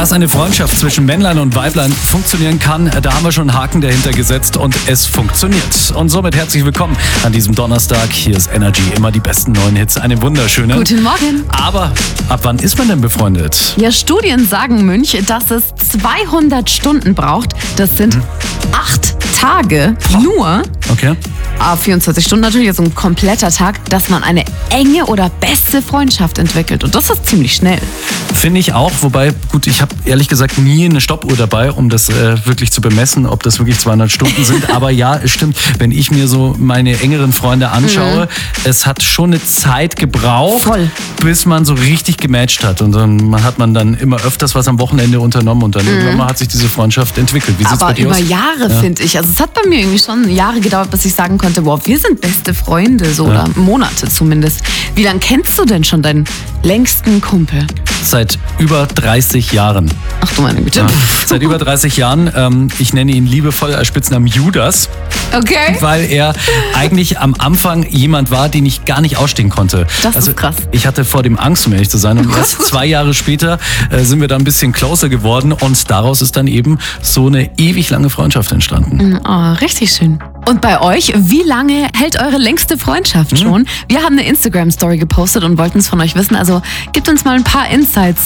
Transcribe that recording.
Dass eine Freundschaft zwischen Männlein und Weiblein funktionieren kann, da haben wir schon einen Haken dahinter gesetzt und es funktioniert. Und somit herzlich willkommen an diesem Donnerstag. Hier ist Energy, immer die besten neuen Hits. Eine wunderschöne. Guten Morgen. Aber ab wann ist man denn befreundet? Ja, Studien sagen, Münch, dass es 200 Stunden braucht. Das sind 8 Tage nur. Okay. 24 Stunden natürlich, also ein kompletter Tag, dass man eine enge oder beste Freundschaft entwickelt. Und das ist ziemlich schnell. Finde ich auch, wobei, gut, ich habe ehrlich gesagt nie eine Stoppuhr dabei, um das wirklich zu bemessen, ob das wirklich 200 Stunden sind. Aber ja, es stimmt, wenn ich mir so meine engeren Freunde anschaue, es hat schon eine Zeit gebraucht, bis man so richtig gematcht hat. Und dann hat man dann immer öfters was am Wochenende unternommen und dann irgendwann mal hat sich diese Freundschaft entwickelt. Wie sieht's bei dir aus? Aber über Jahre, finde ich. Also es hat bei mir irgendwie schon Jahre gedauert, bis ich sagen konnte, wow, wir sind beste Freunde, so oder Monate zumindest. Wie lange kennst du denn schon deinen längsten Kumpel? Seit über 30 Jahren. Ach du meine Güte. Ja, seit über 30 Jahren. Ich nenne ihn liebevoll als Spitznamen Judas. Okay. Weil er eigentlich am Anfang jemand war, den ich gar nicht ausstehen konnte. Das ist krass. Ich hatte vor dem Angst, um ehrlich zu sein. Und erst 2 Jahre später sind wir da ein bisschen closer geworden. Und daraus ist dann eben so eine ewig lange Freundschaft entstanden. Oh, richtig schön. Und bei euch, wie lange hält eure längste Freundschaft schon? Wir haben eine Instagram-Story gepostet und wollten es von euch wissen. Also gebt uns mal ein paar Insights.